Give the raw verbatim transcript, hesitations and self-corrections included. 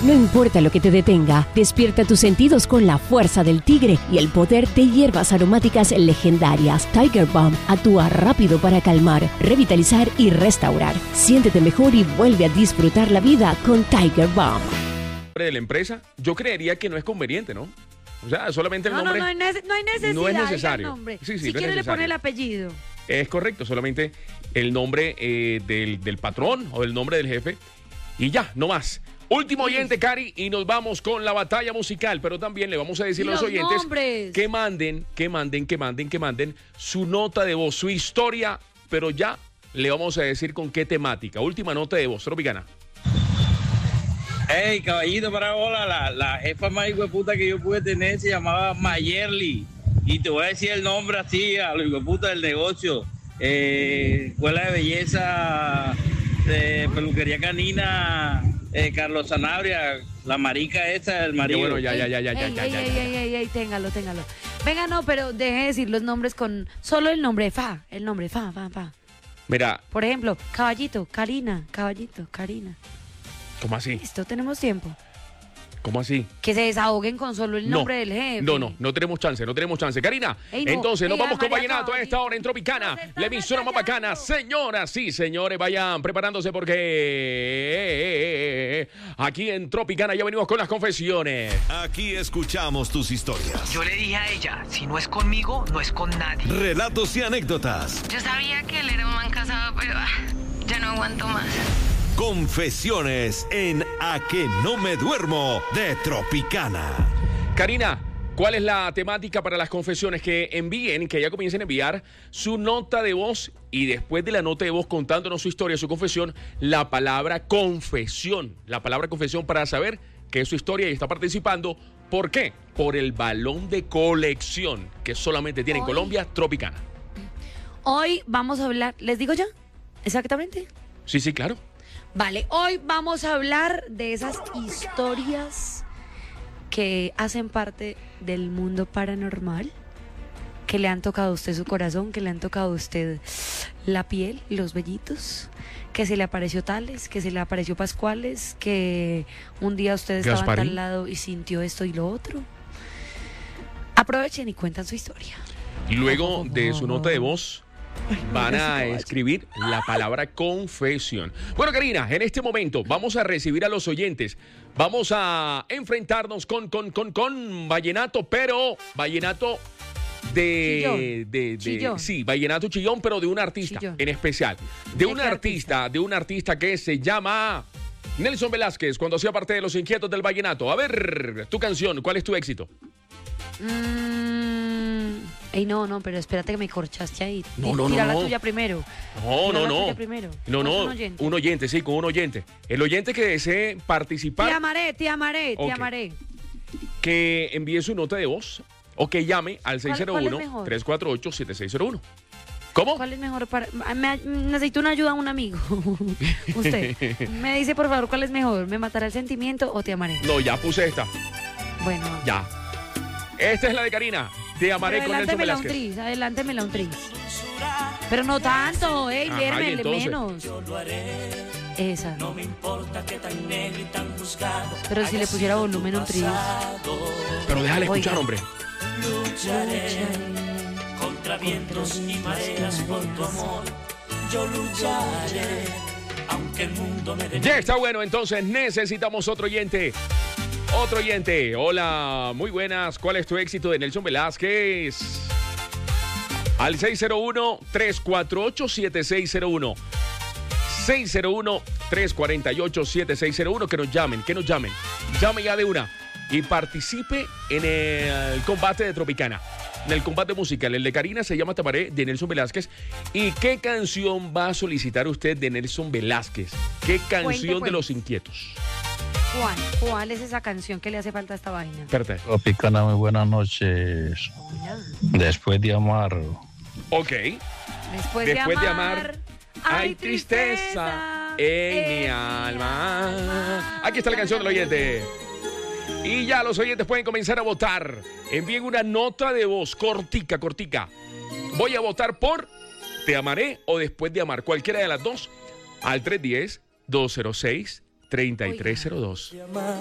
No importa lo que te detenga, despierta tus sentidos con la fuerza del tigre y el poder de hierbas aromáticas legendarias. Tiger Balm actúa rápido para calmar, revitalizar y restaurar. Siéntete mejor y vuelve a disfrutar la vida con Tiger Balm. De la empresa, yo creería que no es conveniente, ¿no? O sea, solamente el no, nombre. No, no, no, hay, no hay necesidad. No es necesario. El nombre. Sí, sí, si no quiere es le pone el apellido. Es correcto, solamente el nombre eh, del, del patrón o el nombre del jefe. Y ya, no más. Último oyente, Cari, y nos vamos con la batalla musical, pero también le vamos a decir a los, los oyentes nombres. que manden, que manden, que manden, que manden su nota de voz, su historia, pero ya le vamos a decir con qué temática. Última nota de voz, Tropicana. Hey, caballito, para hola, la, la jefa más hijueputa que yo pude tener se llamaba Mayerly, y te voy a decir el nombre así, a los hijueputa del negocio, eh, escuela de belleza, de peluquería canina, Eh, Carlos Sanabria, la marica esa, el marido. Bueno, ya, ya, ya, ya, ya, ey, ya, ey, ya, ey, ya. ey, ey, ey, téngalo, téngalo. Venga, no, pero deje de decir los nombres con solo el nombre, fa, el nombre, fa, fa, fa. Mira. Por ejemplo, caballito, Karina, caballito, Karina. ¿Cómo así? Listo, tenemos tiempo. ¿Cómo así? Que se desahoguen con solo el nombre no, del jefe. No, no, no tenemos chance, no tenemos chance. Karina, Ey, no. entonces nos Ey, vamos con María Vallenato a esta hora en Tropicana, la emisora más bacana. Señoras y señores, vayan preparándose porque aquí en Tropicana ya venimos con las confesiones. Aquí escuchamos tus historias. Yo le dije a ella, si no es conmigo, no es con nadie. Relatos y anécdotas. Yo sabía que él era un man casado, pero ah, ya no aguanto más. Confesiones en A que no me duermo de Tropicana. Karina, ¿cuál es la temática para las confesiones? Que envíen, que ya comiencen a enviar su nota de voz y después de la nota de voz contándonos su historia, su confesión, la palabra confesión. La palabra confesión para saber que es su historia y está participando. ¿Por qué? Por el balón de colección que solamente tiene en Colombia Tropicana. Hoy vamos a hablar, ¿les digo ya? ¿Exactamente? Sí, sí, claro. Vale, hoy vamos a hablar de esas historias que hacen parte del mundo paranormal, que le han tocado a usted su corazón, que le han tocado a usted la piel, los vellitos, que se le apareció Tales, que se le apareció Pascuales, que un día usted estaba a tal lado y sintió esto y lo otro. Aprovechen y cuentan su historia. Y luego de su nota de voz van a escribir la palabra confesión. Bueno, Karina, en este momento vamos a recibir a los oyentes. Vamos a enfrentarnos con, con, con, con vallenato, pero vallenato de, de, de sí, vallenato chillón, pero de un artista chillón en especial. De, ¿De un artista, artista, de un artista que se llama Nelson Velázquez, cuando hacía parte de Los Inquietos del Vallenato. A ver, tu canción, ¿cuál es tu éxito? Mm, ey, no, no, pero espérate que me corchaste ahí. No, no, Tira no. la tuya primero. No, Tira no, la no. tuya primero. No, no. Un oyente? un oyente, sí, con un oyente. El oyente que desee participar. Te amaré, te amaré, okay. te amaré. Que envíe su nota de voz o que llame al seis cero uno, tres cuatro ocho, siete seis cero uno. ¿Cómo? ¿Cuál es mejor para...? Me, necesito una ayuda a un amigo. Usted. Me dice, por favor, ¿cuál es mejor? ¿Me matará el sentimiento o te amaré? No, ya puse esta. Bueno. Ya. Esta es la de Karina. Te amaré con Nelson Velázquez. Un tris, adelántemela un tris. Pero no tanto, ey, vérmele menos. Esa. No me importa que tan negro y tan buscado. Pero si le pusiera volumen un tris. Pero déjale escuchar, hombre. Lucharé contra vientos y mareas por tu amor. Yo lucharé, aunque el mundo me dé. Ya está bueno, entonces necesitamos otro oyente. Otro oyente. Hola, muy buenas. ¿Cuál es tu éxito de Nelson Velázquez? Al seis cero uno, tres cuatro ocho, siete seis cero uno. seis cero uno, tres cuatro ocho, siete seis cero uno. Que nos llamen, que nos llamen. Llame ya de una y participe en el combate de Tropicana. En el combate musical. El de Karina se llama Tamaré, de Nelson Velázquez. ¿Y qué canción va a solicitar usted de Nelson Velázquez? ¿Qué canción cuente, cuente. de Los Inquietos? Juan, ¿cuál es esa canción que le hace falta a esta vaina? Perfecto. Tropicana, muy buenas noches. Hola. Después de amar. Ok. Después, Después de, de amar, amar, hay tristeza en, en mi alma. alma. Aquí está la canción del oyente. Y ya los oyentes pueden comenzar a votar. Envíen una nota de voz cortica, cortica. Voy a votar por Te amaré o Después de amar. Cualquiera de las dos al tres uno cero, dos cero seis, tres tres cero dos.